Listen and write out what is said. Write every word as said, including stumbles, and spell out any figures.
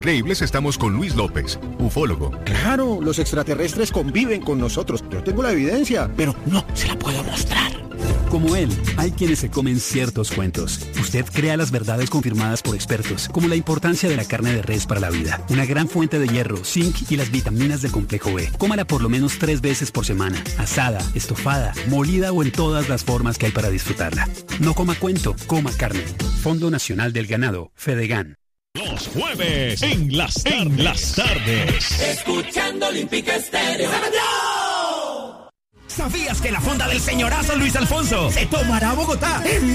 Increíbles, estamos con Luis López, ufólogo. Claro, los extraterrestres conviven con nosotros. Yo tengo la evidencia, pero no se la puedo mostrar. Como él, hay quienes se comen ciertos cuentos. Usted crea las verdades confirmadas por expertos, como la importancia de la carne de res para la vida, una gran fuente de hierro, zinc y las vitaminas del complejo B. Cómala por lo menos tres veces por semana, asada, estofada, molida o en todas las formas que hay para disfrutarla. No coma cuento, coma carne. Fondo Nacional del Ganado, Fedegan. Los jueves en las tardes. En las tardes. Escuchando Olímpica Estéreo. ¿Sabías que la fonda del señorazo Luis Alfonso se tomará a Bogotá?